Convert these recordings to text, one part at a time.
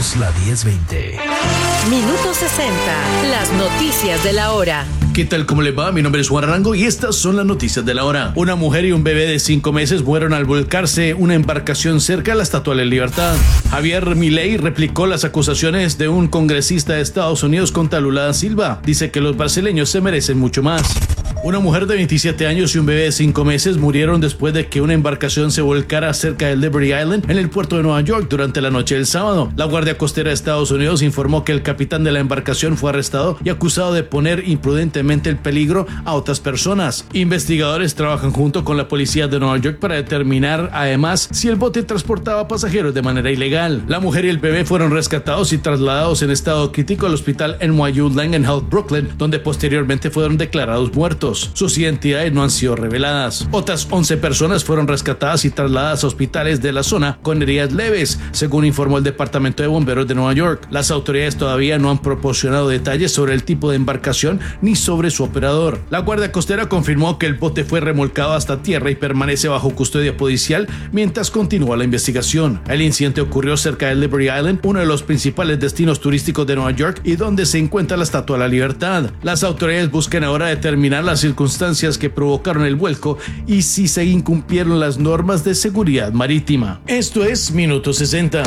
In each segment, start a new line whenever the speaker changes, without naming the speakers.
Somos la 1020.
Minuto 60. Las noticias de la hora.
¿Qué tal? ¿Cómo les va? Mi nombre es Juan Arango y estas son las noticias de la hora. Una mujer y un bebé de 5 meses murieron al volcarse una embarcación cerca de la Estatua de la Libertad. Javier Milei replicó las acusaciones de un congresista de Estados Unidos contra Lula da Silva. Dice que los brasileños se merecen mucho más. Una mujer de 27 años y un bebé de 5 meses murieron después de que una embarcación se volcara cerca de Liberty Island en el puerto de Nueva York durante la noche del sábado. La Guardia Costera de Estados Unidos informó que el capitán de la embarcación fue arrestado y acusado de poner imprudentemente el peligro a otras personas. Investigadores trabajan junto con la policía de Nueva York para determinar además si el bote transportaba pasajeros de manera ilegal. La mujer y el bebé fueron rescatados y trasladados en estado crítico al hospital NYU Langone Health Brooklyn, donde posteriormente fueron declarados muertos. Sus identidades no han sido reveladas. Otras 11 personas fueron rescatadas y trasladadas a hospitales de la zona con heridas leves, según informó el Departamento de Bomberos de Nueva York. Las autoridades todavía no han proporcionado detalles sobre el tipo de embarcación ni sobre su operador. La Guardia Costera confirmó que el bote fue remolcado hasta tierra y permanece bajo custodia policial mientras continúa la investigación. El incidente ocurrió cerca de Liberty Island, uno de los principales destinos turísticos de Nueva York y donde se encuentra la Estatua de la Libertad. Las autoridades buscan ahora determinar las circunstancias que provocaron el vuelco y si se incumplieron las normas de seguridad marítima. Esto es Minuto 60.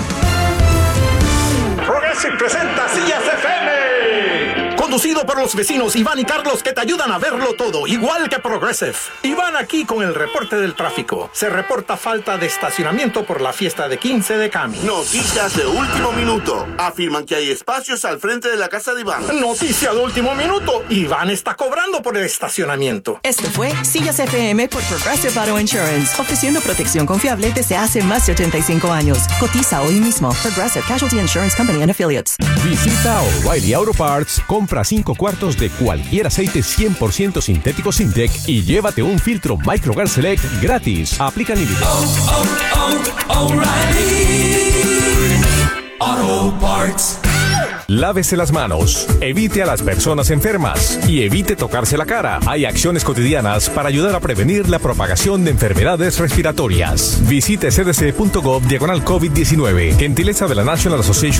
Progressive presenta Sillas FM. Conducido por los vecinos Iván y Carlos, que te ayudan a verlo todo, igual que Progressive. Iván aquí con el reporte del tráfico. Se reporta falta de estacionamiento por la fiesta de 15 de Cami.
Noticias de último minuto. Afirman que hay espacios al frente de la casa de Iván.
Noticia de último minuto. Iván está cobrando por el estacionamiento.
Esto fue Sillas FM por Progressive Auto Insurance, ofreciendo protección confiable desde hace más de 85 años. Cotiza hoy mismo. Progressive Casualty Insurance Company and Affiliates.
Visita O'Reilly Auto Parts, compra 5 cuartos de cualquier aceite 100% sintético Sintec y llévate un filtro Microgar Select gratis. Aplica límites.
O'Reilly Auto Parts.
Lávese las manos, evite a las personas enfermas y evite tocarse la cara. Hay acciones cotidianas para ayudar a prevenir la propagación de enfermedades respiratorias. Visite cdc.gov/COVID-19. Gentileza de la National Association